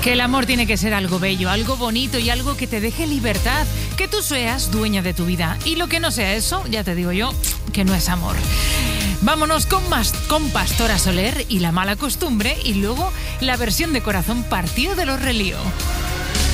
Que el amor tiene que ser algo bello, algo bonito y algo que te deje libertad, que tú seas dueña de tu vida. Y lo que no sea eso, ya te digo yo, que no es amor. Vámonos con Pastora Soler y La mala costumbre, y luego la versión de Corazón partido de Los Relío.